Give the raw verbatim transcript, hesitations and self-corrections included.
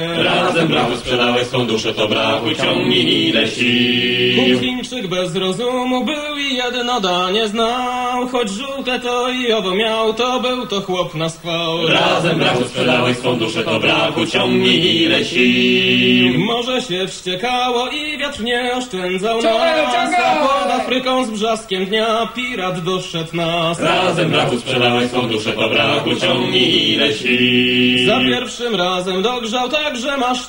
Razem brachu sprzedałeś swą duszę, to brachu ciągnij ile sił. Chińczyk bez rozumu był i jedno danie znał, choć żółte to i owo miał, to był to chłop na schwał. Razem brachu sprzedałeś swą duszę, to brachu ciągnij ile sił. Morze się wściekało i wiatr nie oszczędzał nas, a pod Afryką z brzaskiem dnia pirat doszedł nas. Razem brachu sprzedałeś swą duszę, to brachu ciągnij ile sił. Za pierwszym razem dogrzał tak, że masz